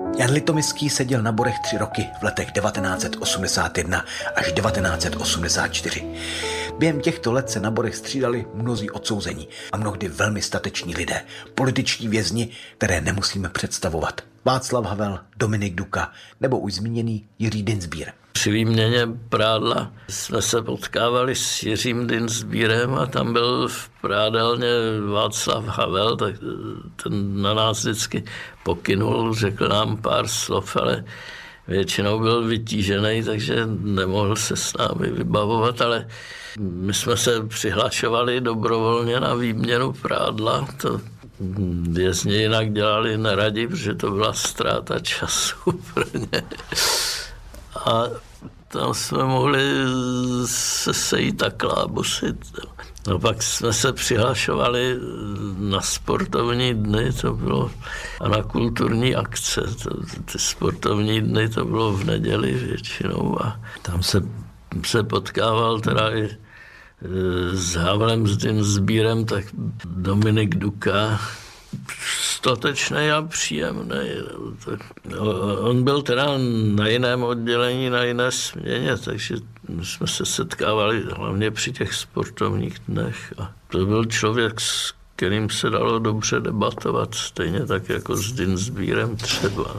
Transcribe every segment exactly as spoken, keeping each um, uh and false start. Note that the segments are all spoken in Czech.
Jan Litomyský seděl na Borech tři roky v letech devatenáct set osmdesát jedna až devatenáct set osmdesát čtyři. Během těchto let se na Borech střídali mnozí odsouzení a mnohdy velmi stateční lidé, političtí vězni, které nemusíme představovat. Václav Havel, Dominik Duka nebo už zmíněný Jiří Dienstbier. Při výměně prádla jsme se potkávali s Jiřím Dienstbierem a tam byl v prádelně Václav Havel, tak ten na nás vždycky pokynul, řekl nám pár slov, ale většinou byl vytížený, takže nemohl se s námi vybavovat, ale my jsme se přihlašovali dobrovolně na výměnu prádla. To vězni jinak dělali neradi, protože to byla ztráta času pro ně. A tam jsme mohli se sejít a klábosit. No pak jsme se přihlašovali na sportovní dny, to bylo, a na kulturní akce. To, ty sportovní dny, to bylo v neděli většinou a tam se, se potkával teda i s Havlem, s Dienstbierem, tak Dominik Duka, statečný a příjemný. On byl teda na jiném oddělení, na jiné směně, takže jsme se setkávali hlavně při těch sportovních dnech. A to byl člověk, s kterým se dalo dobře debatovat, stejně tak jako s Dienstbierem třeba.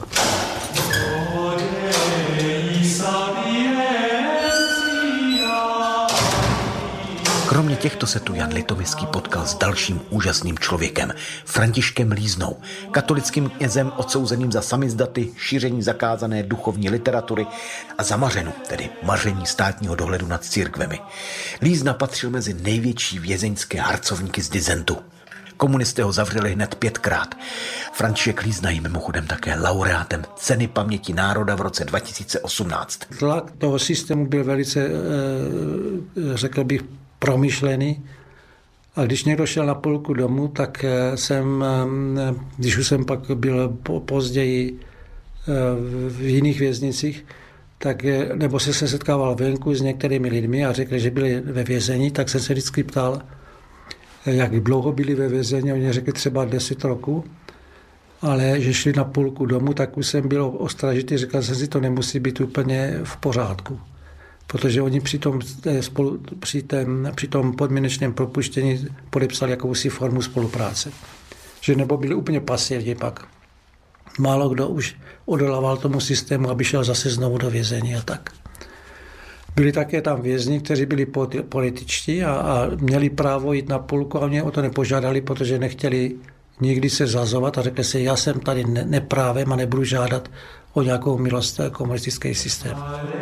Kromě těchto se tu Jan Litomyský potkal s dalším úžasným člověkem, Františkem Líznou, katolickým knězem odsouzeným za samizdaty, šíření zakázané duchovní literatury a za mařenu, tedy maření státního dohledu nad církvemi. Lízna patřil mezi největší vězeňské harcovníky z disentu. Komunisté ho zavřeli hned pětkrát. František Lízna je mimochodem také laureátem Ceny paměti národa v roce dva tisíce osmnáct. Tlak toho systému byl velice, řekl bych, promyšlený. A když někdo šel na půlku domů, tak jsem, když už jsem pak byl později v jiných věznicích, tak, nebo se se setkával venku s některými lidmi a řekli, že byli ve vězení, tak jsem se vždycky ptal, jak dlouho byli ve vězení. Oni řekli třeba deset roků, ale že šli na půlku domů, tak už jsem byl ostražitý, říkal jsem si, to nemusí být úplně v pořádku. Protože oni při tom, spolu, při tém, při tom podmínečném propuštění podepsali jakousi formu spolupráce. Že nebo byli úplně pasivní pak. Málo kdo už odolával tomu systému, aby šel zase znovu do vězení a tak. Byli také tam vězni, kteří byli političtí a, a měli právo jít na půlku a mě o to nepožádali, protože nechtěli nikdy se zazovat a řekli si, já jsem tady ne, neprávem a nebudu žádat o nějakou milost komunistický systém.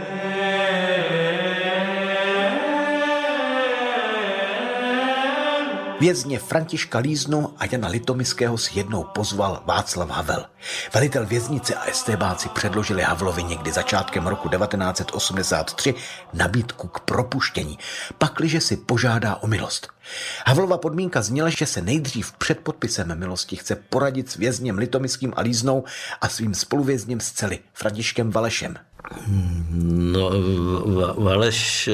Vězně Františka Líznu a Jana Litomyského si jednou pozval Václav Havel. Velitel věznice a estébáci předložili Havlovi někdy začátkem roku devatenáct set osmdesát tři nabídku k propuštění, pakliže si požádá o milost. Havlova podmínka zněla, že se nejdřív před podpisem milosti chce poradit s vězněm Litomyským a Líznou a svým spoluvězněm z cely Františkem Valešem. No, Valeš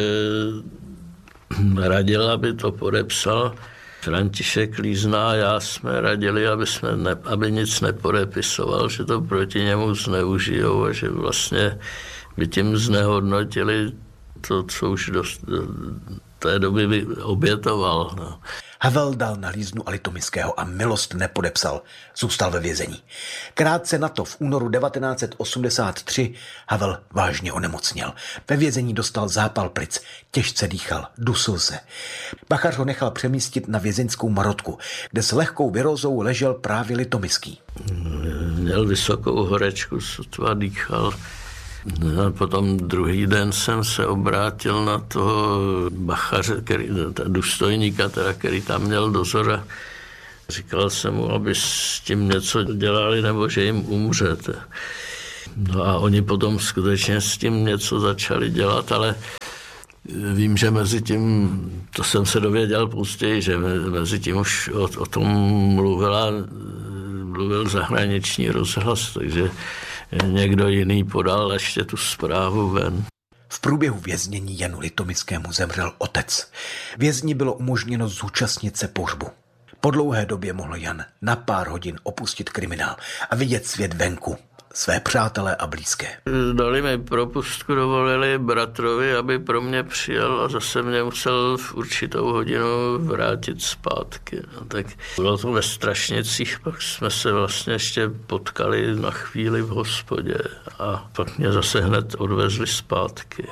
radil, aby to podepsal František Lízna a já jsme radili, aby, jsme ne, aby nic nepodepisoval, že to proti němu zneužijou a že vlastně by tím znehodnotili to, co už do, do té doby by obětoval. No. Havel dal na Líznu a Litomyského a milost nepodepsal. Zůstal ve vězení. Krátce na to v únoru devatenáct set osmdesát tři Havel vážně onemocněl. Ve vězení dostal zápal plic, těžce dýchal, dusil se. Bachař ho nechal přemístit na vězeňskou marotku, kde s lehkou virózou ležel právě Litomyský. Měl vysokou horečku, sotva dýchal. No, potom druhý den jsem se obrátil na toho bachaře, který, důstojníka, teda, který tam měl dozor a říkal jsem mu, aby s tím něco dělali, nebo že jim umřete. No a oni potom skutečně s tím něco začali dělat, ale vím, že mezi tím, to jsem se dověděl později, že mezi tím už o, o tom mluvila, mluvil zahraniční rozhlas, takže někdo jiný podal ještě tu zprávu ven. V průběhu věznění Janu Litomyskému zemřel otec. Vězni bylo umožněno zúčastnit se pohřbu. Po dlouhé době mohl Jan na pár hodin opustit kriminál a vidět svět venku. své přátelé a blízké. Dali mi propustku, dovolili bratrovi, aby pro mě přijel a zase mě musel v určitou hodinu vrátit zpátky. No, tak bylo to ve Strašnicích, pak jsme se vlastně ještě potkali na chvíli v hospodě a pak mě zase hned odvezli zpátky.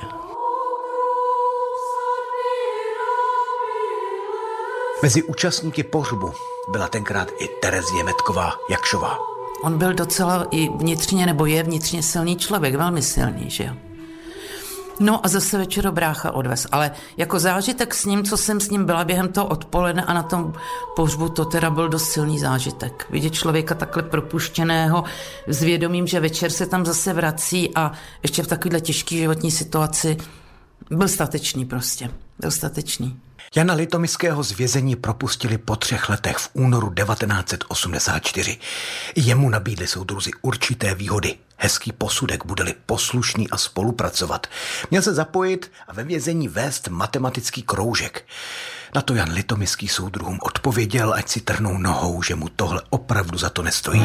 Mezi účastníky pohřbu byla tenkrát i Terezie Metková Jakšová. On byl docela i vnitřně, nebo je vnitřně silný člověk, velmi silný, že jo. No a zase večer brácha odvez, ale jako zážitek s ním, co jsem s ním byla během toho odpoledne a na tom pohřbu, to teda byl dost silný zážitek. Vidět člověka takhle propuštěného s vědomím, že večer se tam zase vrací a ještě v takovéhle těžké životní situaci byl statečný prostě, byl statečný. Jana Litomyského z vězení propustili po třech letech v únoru devatenáct set osmdesát čtyři. Jemu nabídli soudruzi určité výhody. Hezký posudek, bude-li poslušný a spolupracovat. Měl se zapojit a ve vězení vést matematický kroužek. Na to Jan Litomyský soudruhům odpověděl, ať si trhnou nohou, že mu tohle opravdu za to nestojí.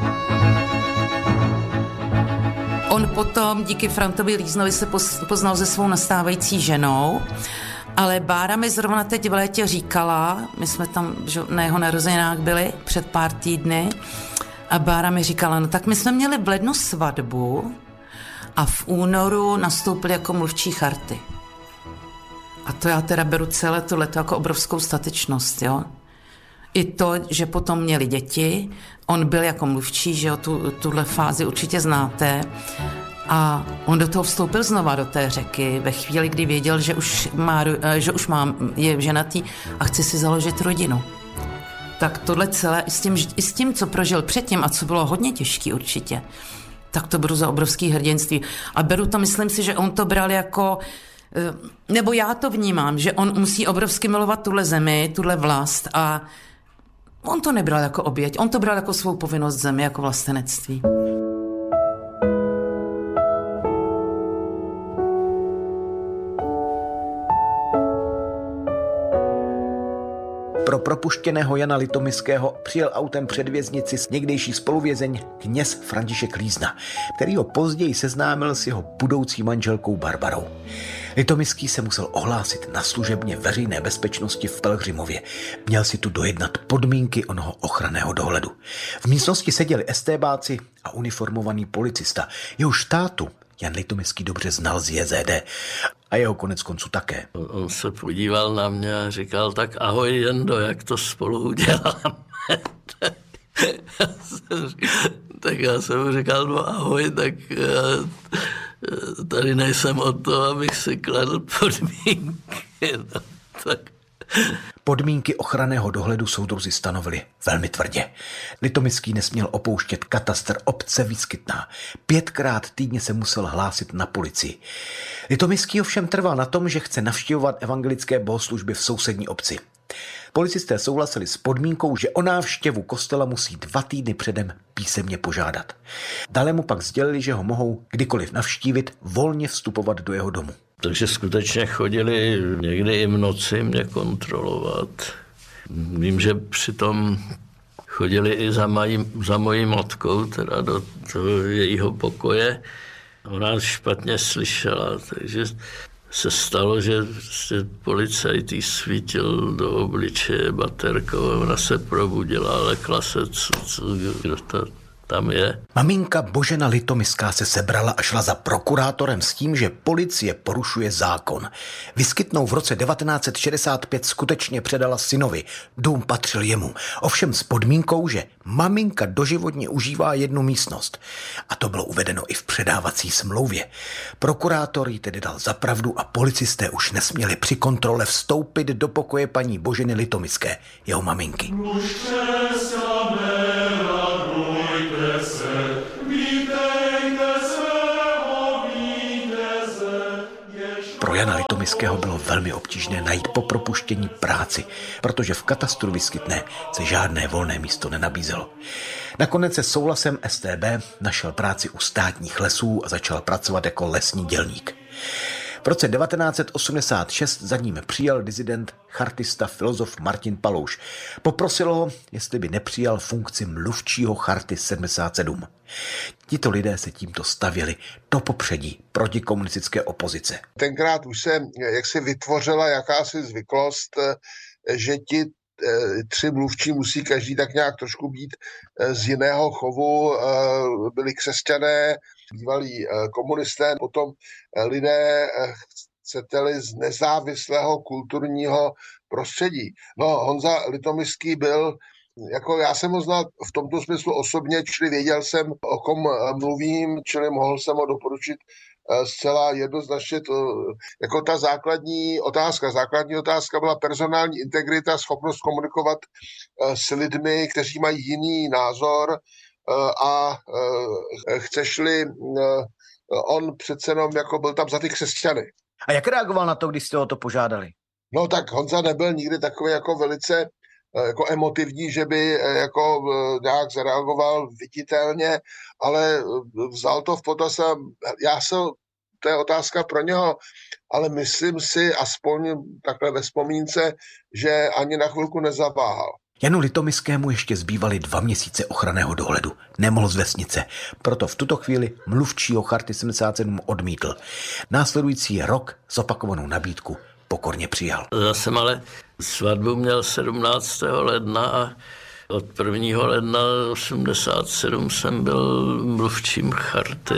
On potom díky Frantovi Líznovi se poznal se svou nastávající ženou, ale Bára mi zrovna teď v létě říkala, my jsme tam že, na jeho narozeninách byli před pár týdny, a Bára mi říkala, no tak my jsme měli v lednu svatbu a v únoru nastoupili jako mluvčí charty. A to já teda beru celé tohleto jako obrovskou statečnost, jo. I to, že potom měli děti, on byl jako mluvčí, že jo, tu, tuhle fázi určitě znáte. A on do toho vstoupil znova do té řeky ve chvíli, kdy věděl, že už, má, že už má, je ženatý a chce si založit rodinu. Tak tohle celé, i s tím, i s tím, co prožil předtím a co bylo hodně těžký určitě, tak to beru za obrovský hrdinství. A beru to, myslím si, že on to bral jako, nebo já to vnímám, že on musí obrovsky milovat tuhle zemi, tuhle vlast a on to nebral jako oběť, on to bral jako svou povinnost zemi, jako vlastenectví. Pro propuštěného Jana Litomyského přijel autem před věznici s někdejší spoluvězeň kněz František Lízna, který ho později seznámil s jeho budoucí manželkou Barbarou. Litomyský se musel ohlásit na služebně veřejné bezpečnosti v Pelhřimově. Měl si tu dojednat podmínky onoho ochranného dohledu. V místnosti seděli estébáci a uniformovaný policista. Jeho štátu Jan Litomyský dobře znal z J Z D a jeho konec konců také. On se podíval na mě a říkal, tak ahoj Jendo, jak to spolu uděláme. Tak já jsem mu říkal, no ahoj, tak já tady nejsem o to, abych si kladl podmínky. No, tak. Podmínky ochranného dohledu soudruzi stanovili velmi tvrdě. Litomyský nesměl opouštět katastr obce Výskytná. Pětkrát týdně se musel hlásit na policii. Litomyský ovšem trval na tom, že chce navštěvovat evangelické bohoslužby v sousední obci. Policisté souhlasili s podmínkou, že o návštěvu kostela musí dva týdny předem písemně požádat. Dále mu pak sdělili, že ho mohou kdykoliv navštívit, volně vstupovat do jeho domu. Takže skutečně chodili někdy i v noci mě kontrolovat. Vím, že přitom chodili i za, mají, za mojí matkou, teda do toho jejího pokoje. Ona špatně slyšela, takže se stalo, že policajt jí svítil do obličeje baterkou, ona se probudila, lekla se, co, co, kdo to tam je. Maminka Božena Litomyská se sebrala a šla za prokurátorem s tím, že policie porušuje zákon. Výskytnou v roce devatenáct set šedesát pět skutečně předala synovi. Dům patřil jemu. Ovšem s podmínkou, že maminka doživotně užívá jednu místnost. A to bylo uvedeno i v předávací smlouvě. Prokurátor jí tedy dal za pravdu a policisté už nesměli při kontrole vstoupit do pokoje paní Boženy Litomyské, jeho maminky. Pro Jana Litomyského bylo velmi obtížné najít po propuštění práci, protože v katastru Výskytné se žádné volné místo nenabízelo. Nakonec se souhlasem S T B našel práci u státních lesů a začal pracovat jako lesní dělník. V roce devatenáct set osmdesát šest za ním přijal disident, chartista, filozof Martin Palouš. Poprosil ho, jestli by nepřijal funkci mluvčího Charty sedmdesát sedm. Tito lidé se tímto stavěli do popředí proti komunistické opozice. Tenkrát už se jaksi vytvořila jakási zvyklost, že ti tři mluvčí musí každý tak nějak trošku být z jiného chovu, byli křesťané, bývalí komunisté, potom lidé, chcete-li, z nezávislého kulturního prostředí. No, Honza Litomyský byl, jako já jsem ho znal v tomto smyslu osobně, čili věděl jsem, o kom mluvím, čili mohl jsem ho doporučit zcela jednoznačně. To, jako ta základní otázka. Základní otázka byla personální integrita, schopnost komunikovat s lidmi, kteří mají jiný názor a chceš-li, on přece jenom jako byl tam za ty křesťany. A jak reagoval na to, když jste o to požádali? No tak Honza nebyl nikdy takový jako velice jako emotivní, že by jako nějak zareagoval viditelně, ale vzal to v potaz a já se, to je otázka pro něho, ale myslím si, aspoň takhle ve vzpomínce, že ani na chvilku nezaváhal. Janu Litomyskému ještě zbývaly dva měsíce ochranného dohledu. Nemohl z vesnice, proto v tuto chvíli mluvčího Charty sedmdesát sedm odmítl. Následující rok zopakovanou nabídku pokorně přijal. Já jsem ale svatbu měl sedmnáctého ledna a od prvního ledna osmdesát sedm jsem byl mluvčím Charty.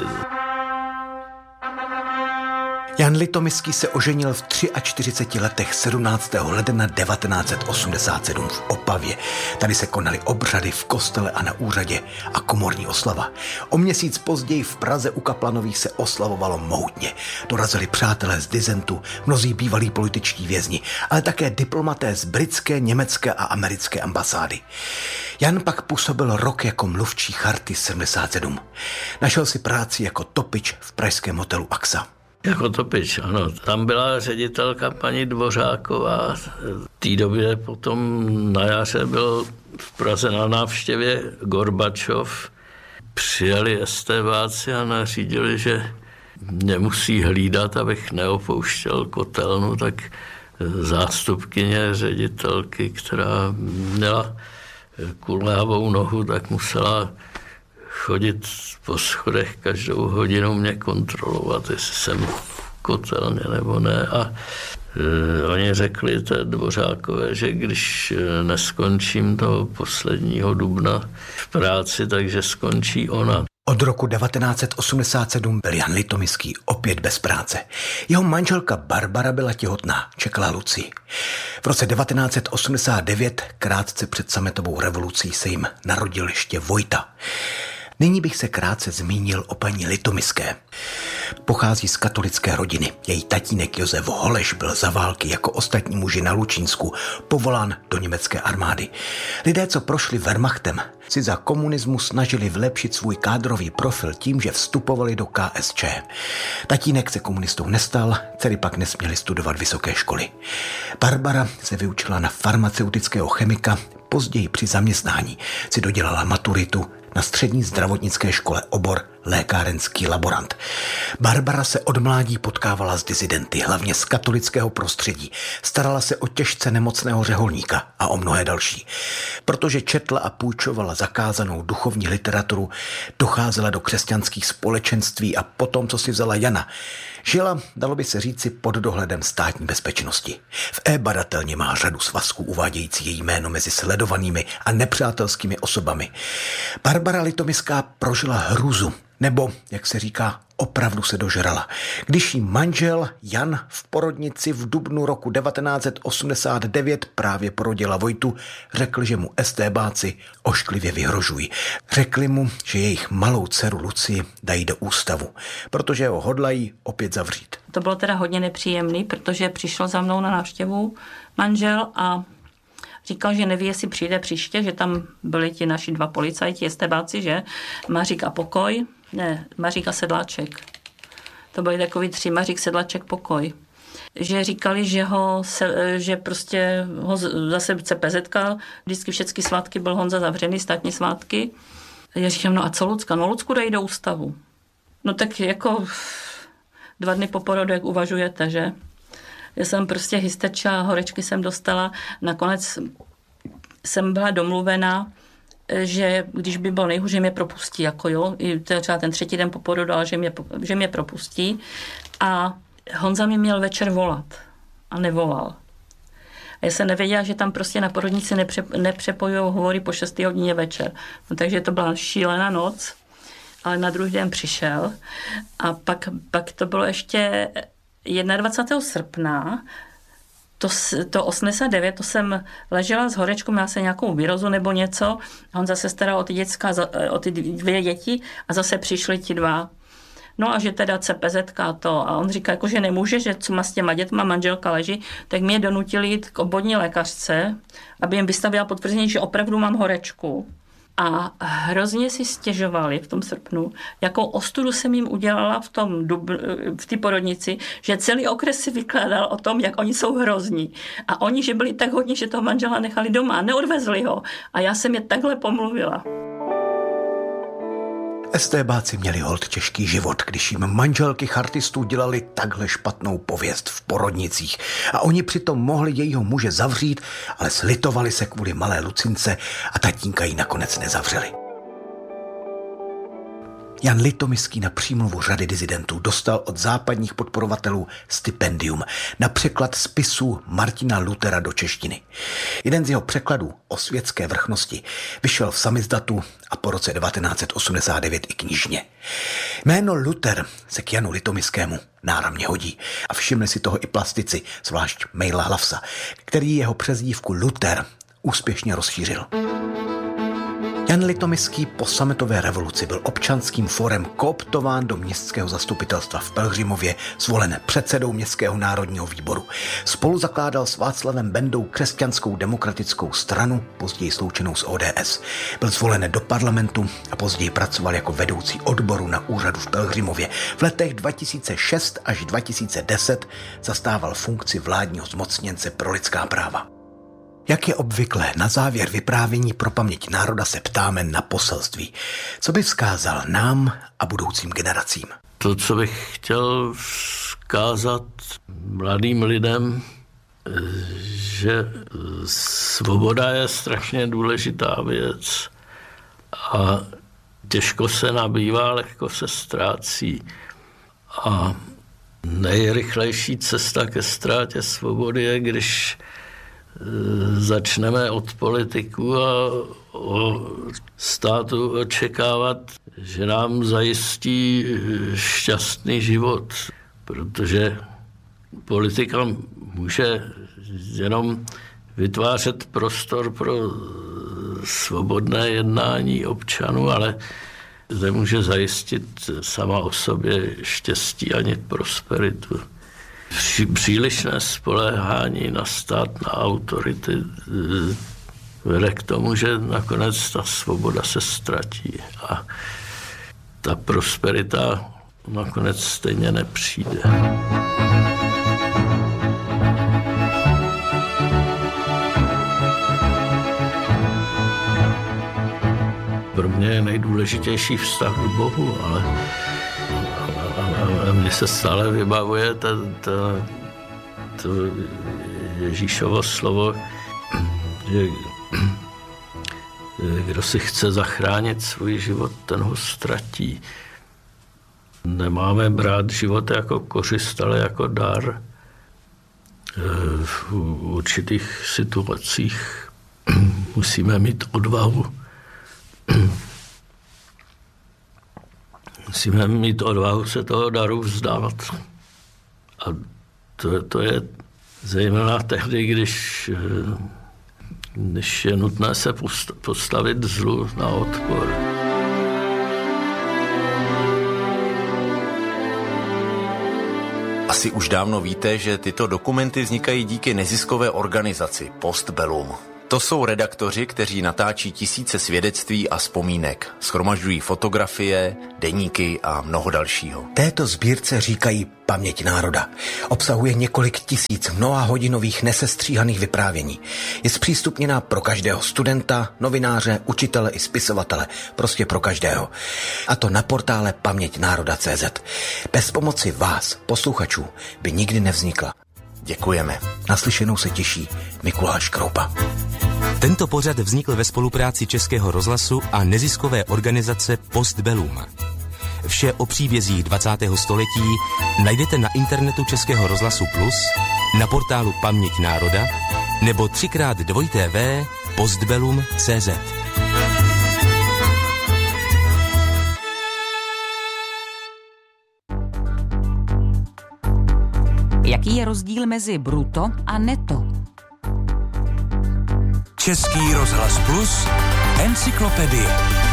Jan Litomyský se oženil v čtyřiceti třech letech sedmnáctého ledna devatenáct set osmdesát sedm v Opavě. Tady se konaly obřady v kostele a na úřadě a komorní oslava. O měsíc později v Praze u Kaplanových se oslavovalo mohutně. Dorazili přátelé z disentu, mnozí bývalí političtí vězni, ale také diplomaté z britské, německé a americké ambasády. Jan pak působil rok jako mluvčí Charty sedmdesát sedm. Našel si práci jako topič v pražském hotelu Axa. Jako topič, ano. Tam byla ředitelka paní Dvořáková. V té době potom na jaře byl v Praze na návštěvě Gorbačov. Přijeli estébáci a nařídili, že mě musí hlídat, abych neopouštěl kotelnu, tak zástupkyně ředitelky, která měla kulhavou nohu, tak musela chodit po schodech každou hodinu mě kontrolovat, jestli jsem v kotelně nebo ne. A e, oni řekli té Dvořákové, že když neskončím toho posledního dubna v práci, takže skončí ona. Od roku devatenáct set osmdesát sedm byl Jan Litomyský opět bez práce. Jeho manželka Barbara byla těhotná, čekala Lucii. V roce devatenáct set osmdesát devět, krátce před sametovou revolucí, se jim narodil ještě Vojta. Nyní bych se krátce zmínil o paní Litomyské. Pochází z katolické rodiny. Její tatínek Josef Holeš byl za války jako ostatní muži na Lučínsku povolán do německé armády. Lidé, co prošli Wehrmachtem, si za komunismu snažili vlepšit svůj kádrový profil tím, že vstupovali do K S Č. Tatínek se komunistou nestal, dcery pak nesměli studovat vysoké školy. Barbara se vyučila na farmaceutického chemika, později při zaměstnání si dodělala maturitu na střední zdravotnické škole obor lékárenský laborant. Barbara se od mládí potkávala s disidenty, hlavně z katolického prostředí. Starala se o těžce nemocného řeholníka a o mnohé další. Protože četla a půjčovala zakázanou duchovní literaturu, docházela do křesťanských společenství a potom, co si vzala Jana, žila, dalo by se říci, pod dohledem státní bezpečnosti. V e-badatelně má řadu svazků uvádějící její jméno mezi sledovanými a nepřátelskými osobami. Barbara Litomyská prožila hrůzu, nebo, jak se říká, opravdu se dožrala. Když jí manžel Jan v porodnici v dubnu roku devatenáct set osmdesát devět právě porodila Vojtu, řekl, že mu estébáci ošklivě vyhrožují. Řekli mu, že jejich malou dceru Lucii dají do ústavu, protože ho hodlají opět zavřít. To bylo teda hodně nepříjemný, protože přišel za mnou na návštěvu manžel a říkal, že neví, jestli přijde příště, že tam byli ti naši dva policajti, estébáci, že? Mařík a Pokoj. Ne, Mařík a Sedláček. To byli takový tři, Mařík, Sedláček, Pokoj. Že říkali, že ho, že prostě ho zase C P Z ka, vždycky všechny svátky byl Honza zavřený, státní svátky. Já říkám, no a co Lucka? No Lucku dají do ústavu. No tak jako dva dny po porodu, jak uvažujete, že? Já jsem prostě hysterčila, horečky jsem dostala, nakonec jsem byla domluvena, že když by bylo nejhůř, že mě propustí, jako jo, i třeba ten třetí den po porodu, ale že mě, že mě propustí. A Honza mi měl večer volat a nevolal. A já jsem nevěděla, že tam prostě na porodnici nepře, nepřepojují hovory po šesté hodině večer. No, takže to byla šílená noc, ale na druhý den přišel. A pak, pak to bylo ještě dvacátého prvního srpna, to, to osmdesát devět, to jsem ležela s horečkou, měla se nějakou virozu nebo něco. On zase staral o ty děcka, o ty dvě děti a zase přišli ti dva. No a že teda C P Z K to. A on říká, jako, že nemůže, že co má s těma dětma, manželka leží, tak mě donutili jít k obvodní lékařce, aby jim vystavila potvrzení, že opravdu mám horečku. A hrozně si stěžovali v tom srpnu, jakou ostudu jsem jim udělala v tom dub, v té porodnici, že celý okres si vykládal o tom, jak oni jsou hrozní. A oni, že byli tak hodní, že toho manžela nechali doma a neodvezli ho. A já jsem je takhle pomluvila. Estébáci měli holt těžký život, když jim manželky chartistů dělali takhle špatnou pověst v porodnicích a oni přitom mohli jejího muže zavřít, ale slitovali se kvůli malé Lucince a tatínka ji nakonec nezavřeli. Jan Litoměský na přímluvu řady disidentů dostal od západních podporovatelů stipendium na překlad spisů Martina Luthera do češtiny. Jeden z jeho překladů o světské vrchnosti vyšel v samizdatu a po roce devatenáct set osmdesát devět i knižně. Jméno Luther se k Janu Litoměskému náramně hodí a všimli si toho i plastici, zvlášť Mejla Hlavsa, který jeho přezdívku Luther úspěšně rozšířil. Jan Litoměský po sametové revoluci byl občanským fórem kooptován do městského zastupitelstva v Pelhřimově, zvolen předsedou Městského národního výboru. Spolu zakládal s Václavem Bendou Křesťanskou demokratickou stranu, později sloučenou s O D S. Byl zvolen do parlamentu a později pracoval jako vedoucí odboru na úřadu v Pelhřimově. V letech dva tisíce šest až dva tisíce deset zastával funkci vládního zmocněnce pro lidská práva. Jak je obvyklé, na závěr vyprávění pro paměť národa se ptáme na poselství. Co by vzkázal nám a budoucím generacím? To, co bych chtěl vzkázat mladým lidem, že svoboda je strašně důležitá věc a těžko se nabývá, lehko se ztrácí. A nejrychlejší cesta ke ztrátě svobody je, když začneme od politiků a o státu očekávat, že nám zajistí šťastný život, protože politika může jenom vytvářet prostor pro svobodné jednání občanů, ale nemůže zajistit sama o sobě štěstí ani prosperitu. Přílišné spoléhání na stát, na autority vede k tomu, že nakonec ta svoboda se ztratí a ta prosperita nakonec stejně nepřijde. Pro mě je nejdůležitější vztah k Bohu, ale a mně se stále vybavuje ta, ta, to Ježíšovo slovo, že kdo si chce zachránit svůj život, ten ho ztratí. Nemáme brát život jako kořist, ale jako dar. V určitých situacích musíme mít odvahu. Musíme mít odvahu se toho daru vzdát. A to, to je zejména tehdy, když, když je nutné se postavit zlu na odpor. Asi už dávno víte, že tyto dokumenty vznikají díky neziskové organizaci Postbellum. To jsou redaktoři, kteří natáčí tisíce svědectví a vzpomínek, shromažďují fotografie, deníky a mnoho dalšího. Této sbírce říkají Paměť národa. Obsahuje několik tisíc mnohahodinových nesestříhaných vyprávění. Je zpřístupněná pro každého studenta, novináře, učitele i spisovatele. Prostě pro každého. A to na portále paměť národa tečka cé zet. Bez pomoci vás, posluchačů, by nikdy nevznikla. Děkujeme. Naslyšenou se těší Mikuláš Kroupa. Tento pořad vznikl ve spolupráci Českého rozhlasu a neziskové organizace Postbellum. Vše o příbězích dvacátého století najdete na internetu Českého rozhlasu Plus, na portálu Paměť národa nebo třikrát dvojité vé postbellum tečka cé zet. Jaký je rozdíl mezi bruto a neto? Český rozhlas Plus, encyklopedie.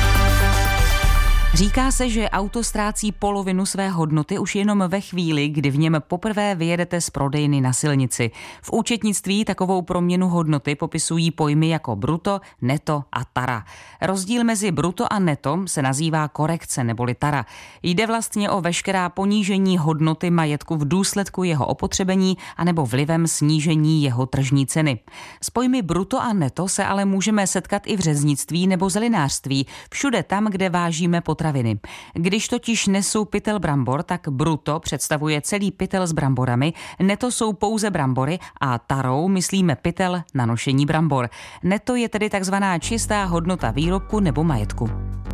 Říká se, že auto ztrácí polovinu své hodnoty už jenom ve chvíli, kdy v něm poprvé vyjedete z prodejny na silnici. V účetnictví takovou proměnu hodnoty popisují pojmy jako bruto, neto a tara. Rozdíl mezi bruto a neto se nazývá korekce neboli tara. Jde vlastně o veškerá ponížení hodnoty majetku v důsledku jeho opotřebení anebo vlivem snížení jeho tržní ceny. S pojmy bruto a neto se ale můžeme setkat i v řeznictví nebo zelinářství, všude tam, kde vážíme potraviny. Když totiž nesu pytel brambor, tak bruto představuje celý pytel s bramborami, neto jsou pouze brambory a tarou myslíme pytel na nošení brambor. Neto je tedy takzvaná čistá hodnota výrobku nebo majetku.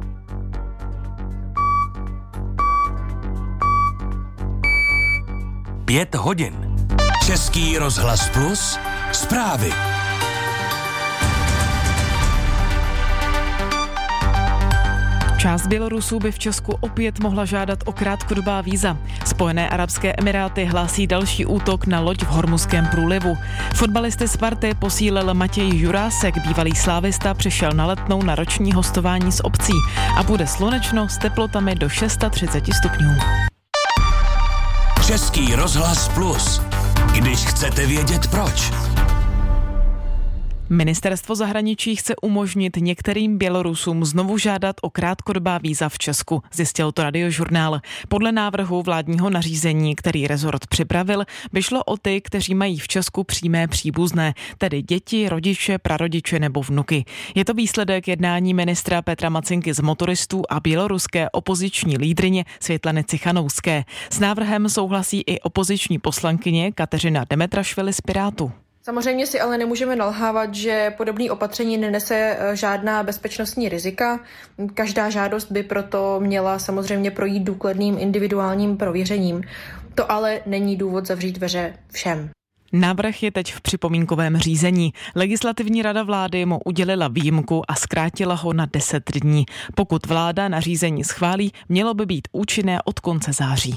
Pět hodin. Český rozhlas Plus, zprávy. Část Bělorusů by v Česku opět mohla žádat o krátkodobá víza. Spojené arabské emiráty hlásí další útok na loď v Hormuzském průlivu. Fotbalisty Sparty posílil Matěj Jurásek, bývalý slávista, přišel na Letnou na roční hostování s obcí a bude slunečno s teplotami do třicet šest stupňů. Český rozhlas Plus. Když chcete vědět proč. Ministerstvo zahraničí chce umožnit některým Bělorusům znovu žádat o krátkodobá víza v Česku, zjistil to Radiožurnál. Podle návrhu vládního nařízení, který rezort připravil, by šlo o ty, kteří mají v Česku přímé příbuzné, tedy děti, rodiče, prarodiče nebo vnuky. Je to výsledek jednání ministra Petra Macinky z motoristů a běloruské opoziční lídryně Světlany Cichanouské. S návrhem souhlasí i opoziční poslankyně Kateřina Demetrašvili z Pirátů. Samozřejmě si ale nemůžeme nalhávat, že podobné opatření nenese žádná bezpečnostní rizika. Každá žádost by proto měla samozřejmě projít důkladným individuálním prověřením. To ale není důvod zavřít dveře všem. Návrh je teď v připomínkovém řízení. Legislativní rada vlády mu udělila výjimku a zkrátila ho na deset dní. Pokud vláda nařízení schválí, mělo by být účinné od konce září.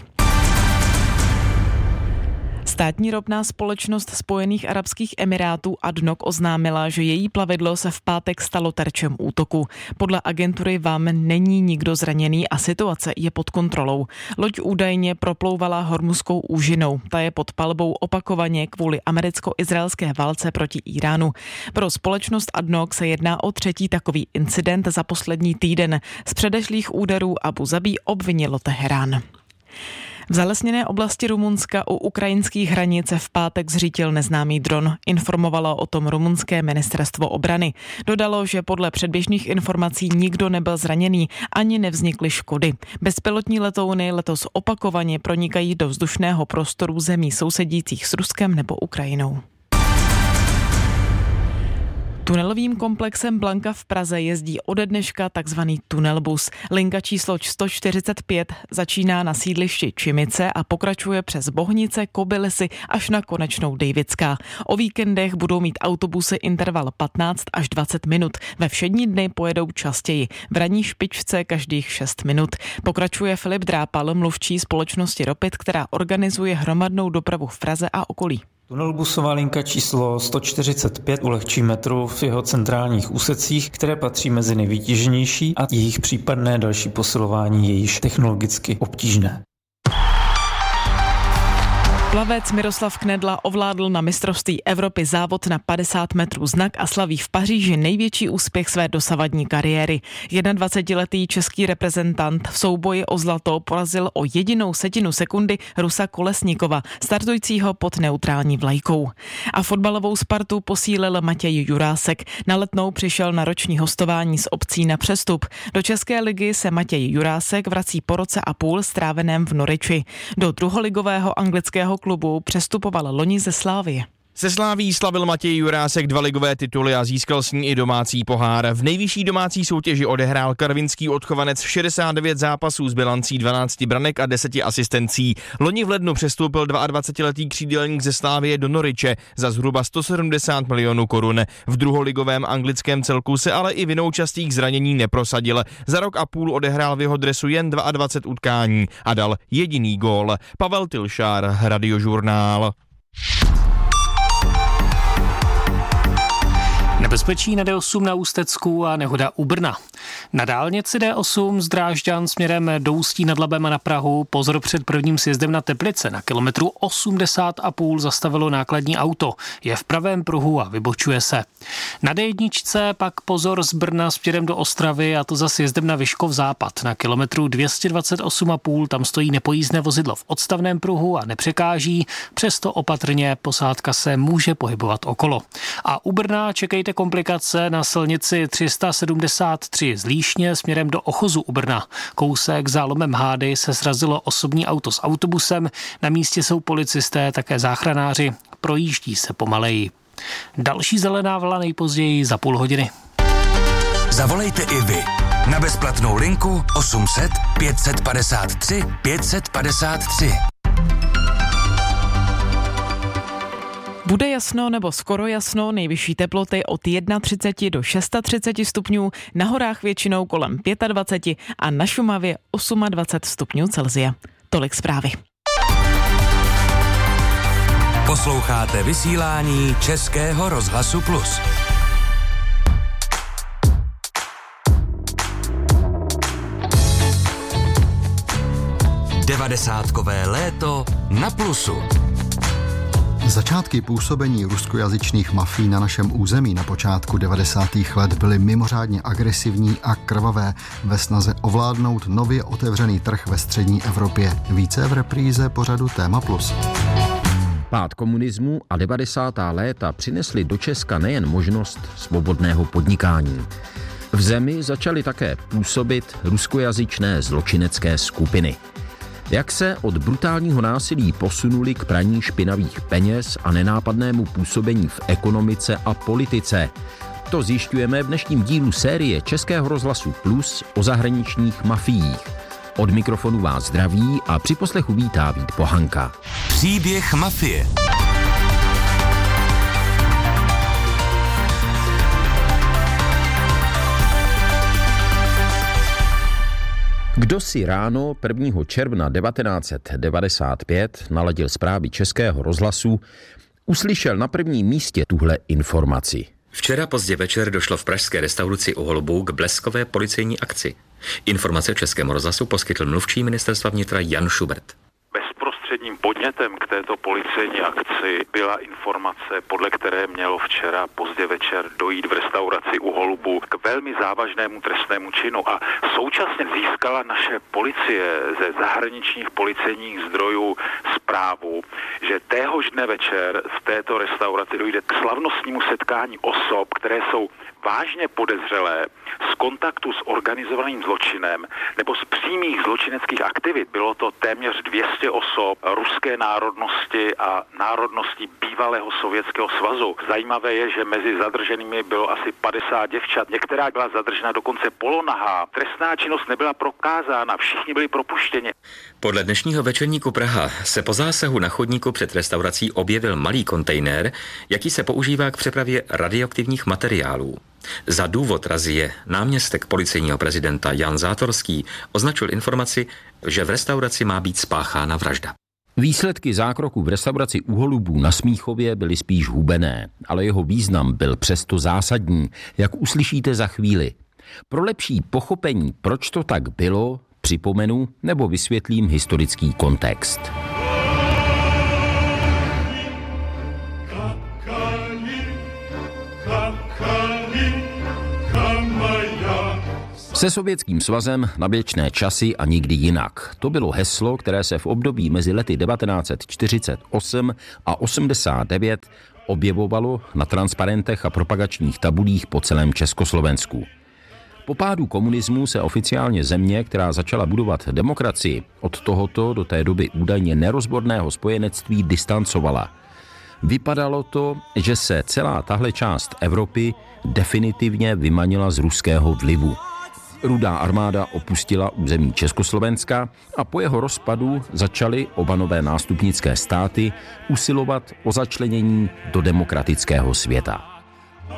Státní ropná společnost Spojených arabských emirátů A D N O C oznámila, že její plavidlo se v pátek stalo terčem útoku. Podle agentury V A M není nikdo zraněný a situace je pod kontrolou. Loď údajně proplouvala Hormuzskou úžinou. Ta je pod palbou opakovaně kvůli americko-izraelské válce proti Iránu. Pro společnost A D N O C se jedná o třetí takový incident za poslední týden. Z předešlých úderů Abu Zabí obvinilo Teherán. V zalesněné oblasti Rumunska u ukrajinských hranic v pátek zřítil neznámý dron. Informovalo o tom rumunské ministerstvo obrany. Dodalo, že podle předběžných informací nikdo nebyl zraněný, ani nevznikly škody. Bezpilotní letouny letos opakovaně pronikají do vzdušného prostoru zemí sousedících s Ruskem nebo Ukrajinou. Tunelovým komplexem Blanka v Praze jezdí ode dneška takzvaný tunelbus. Linka číslo sto čtyřicet pět začíná na sídlišti Čimice a pokračuje přes Bohnice, Kobylisy až na konečnou Dejvická. O víkendech budou mít autobusy interval patnáct až dvacet minut. Ve všední dny pojedou častěji. V ranní špičce každých šest minut. Pokračuje Filip Drápal, mluvčí společnosti Ropit, která organizuje hromadnou dopravu v Praze a okolí. Tunelbusová linka číslo sto čtyřicet pět ulehčí metru v jeho centrálních úsecích, které patří mezi nejvytíženější a jejich případné další posilování je již technologicky obtížné. Plavec Miroslav Knedla ovládl na mistrovství Evropy závod na padesát metrů znak a slaví v Paříži největší úspěch své dosavadní kariéry. jednadvacetiletý český reprezentant v souboji o zlato porazil o jedinou setinu sekundy Rusa Kolesnikova, startujícího pod neutrální vlajkou. A fotbalovou Spartu posílil Matěj Jurásek. Na Letnou přišel na roční hostování z Obcí na přestup. Do České ligy se Matěj Jurásek vrací po roce a půl stráveném v Norwichi. Do druholigového anglického klubu přestupoval loni ze Slávie. Se Sláví slavil Matěj Jurásek dva ligové tituly a získal s ní i domácí pohár. V nejvyšší domácí soutěži odehrál karvinský odchovanec v šedesát devět zápasů s bilancí dvanáct branek a deset asistencí. Loni v lednu přestoupil dvaadvacetiletý křídelník ze Slávie do Norwiche za zhruba sto sedmdesát milionů korun. V druholigovém anglickém celku se ale i vinou častých zranění neprosadil. Za rok a půl odehrál v jeho dresu jen dvacet dva utkání a dal jediný gól. Pavel Tilšár, Radiožurnál. Nebezpečí na D osm na Ústecku a nehoda u Brna. Na dálnici D osm z Drážďan směrem do Ústí nad Labem a na Prahu pozor před prvním sjezdem na Teplice. Na kilometru osmdesát a půl zastavilo nákladní auto. Je v pravém pruhu a vybočuje se. Na D jedna pak pozor z Brna směrem do Ostravy, a to za sjezdem na Vyškov západ. Na kilometru dvě stě dvacet osm a půl tam stojí nepojízdné vozidlo v odstavném pruhu a nepřekáží. Přesto opatrně posádka se může pohybovat okolo. A u Brna čekejte komplikace na silnici tři sta sedmdesát tři z Líšně směrem do Ochozu u Brna. Kousek za lomem Hády se srazilo osobní auto s autobusem. Na místě jsou policisté, také záchranáři. Projíždí se pomaleji. Další zelená vlna nejpozději za půl hodiny. Zavolejte i vy na bezplatnou linku osm set pět set padesát tři pět set padesát tři. Bude jasno nebo skoro jasno, nejvyšší teploty od třicet jedna do třicet šest stupňů, na horách většinou kolem dvacet pět a na Šumavě dvacet osm stupňů Celsia. Tolik zprávy. Posloucháte vysílání Českého rozhlasu Plus. Devadesátkové léto na Plusu. Začátky působení ruskojazyčných mafií na našem území na počátku devadesátých let byly mimořádně agresivní a krvavé ve snaze ovládnout nově otevřený trh ve střední Evropě. Více v repríze pořadu Téma Plus. Pád komunismu a devadesátá léta přinesly do Česka nejen možnost svobodného podnikání. V zemi začaly také působit ruskojazyčné zločinecké skupiny. Jak se od brutálního násilí posunuli k praní špinavých peněz a nenápadnému působení v ekonomice a politice? To zjišťujeme v dnešním dílu série Českého rozhlasu Plus o zahraničních mafiích. Od mikrofonu vás zdraví a při poslechu vítá Vít Pohanka. Příběh mafie. Kdo si ráno prvního června devatenáct set devadesát pět naladil zprávy Českého rozhlasu, uslyšel na prvním místě tuhle informaci. Včera pozdě večer došlo v pražské restauraci u Holubů k bleskové policejní akci. Informace v Českém rozhlasu poskytl mluvčí ministerstva vnitra Jan Schubert. Bezprostředním podnětem k této policejní akci byla informace, podle které mělo včera pozdě večer dojít v restauraci u Holubů k velmi závažnému trestnému činu a současně získala naše policie ze zahraničních policejních zdrojů zprávu, že téhož dne večer v této restauraci dojde k slavnostnímu setkání osob, které jsou vážně podezřelé z kontaktu s organizovaným zločinem nebo z přímých zločineckých aktivit. Bylo to téměř dvě stě osob ruské národnosti a národnosti bývalého Sovětského svazu. Zajímavé je, že mezi zadrženými bylo asi padesát děvčat. Některá byla zadržena dokonce polonahá. Trestná činnost nebyla prokázána, všichni byli propuštěni. Podle dnešního večerníku Praha se po zásahu na chodníku před restaurací objevil malý kontejner, jaký se používá k přepravě radioaktivních materiálů. Za důvod razie náměstek policejního prezidenta Jan Zátorský označil informaci, že v restauraci má být spáchána vražda. Výsledky zákroku v restauraci u Holubů na Smíchově byly spíš hubené, ale jeho význam byl přesto zásadní, jak uslyšíte za chvíli. Pro lepší pochopení, proč to tak bylo, připomenu nebo vysvětlím historický kontext. Se Sovětským svazem na věčné časy a nikdy jinak. To bylo heslo, které se v období mezi lety devatenáct set čtyřicet osm a osmdesát devět objevovalo na transparentech a propagačních tabulích po celém Československu. Po pádu komunismu se oficiálně země, která začala budovat demokracii, od tohoto do té doby údajně nerozborného spojenectví distancovala. Vypadalo to, že se celá tahle část Evropy definitivně vymanila z ruského vlivu. Rudá armáda opustila území Československa a po jeho rozpadu začaly oba nové nástupnické státy usilovat o začlenění do demokratického světa.